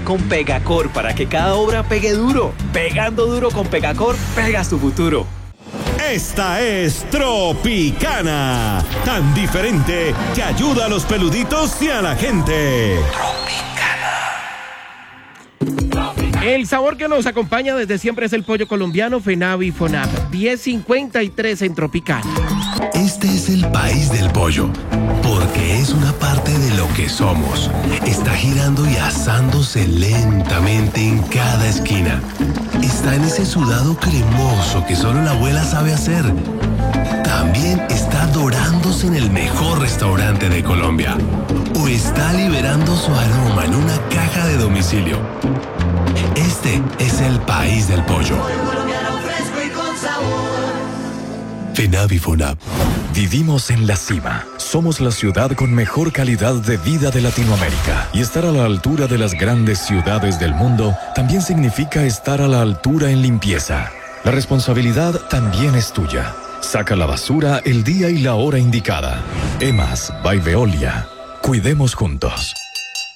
con Pegacor para que cada obra pegue duro. Pegando duro con Pegacor, pegas tu futuro. Esta es Tropicana, tan diferente que ayuda a los peluditos y a la gente. El sabor que nos acompaña desde siempre es el pollo colombiano Fenavi Fonab, 10.53 en Tropicana. Este es el país del pollo, porque es una parte de lo que somos. Está girando y asándose lentamente en cada esquina. Está en ese sudado cremoso que solo la abuela sabe hacer. También está dorándose en el mejor restaurante de Colombia. O está liberando su aroma en una caja de domicilio. Este es el país del pollo. Fenavi Fonab. Vivimos en la cima. Somos la ciudad con mejor calidad de vida de Latinoamérica. Y estar a la altura de las grandes ciudades del mundo también significa estar a la altura en limpieza. La responsabilidad también es tuya. Saca la basura el día y la hora indicada. EMAS by Veolia. Cuidemos juntos.